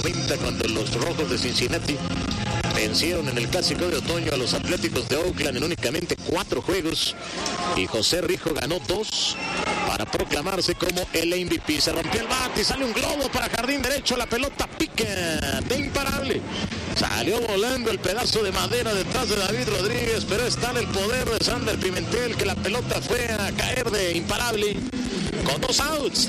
90, cuando los Rojos de Cincinnati vencieron en el Clásico de Otoño a los Atléticos de Oakland en únicamente 4 juegos, y José Rijo ganó 2 para proclamarse como el MVP. Se rompió el bate y sale un globo para jardín derecho, la pelota pica de imparable. Salió volando el pedazo de madera detrás de David Rodríguez, pero está en el poder de Sander Pimentel, que la pelota fue a caer de imparable con 2 outs.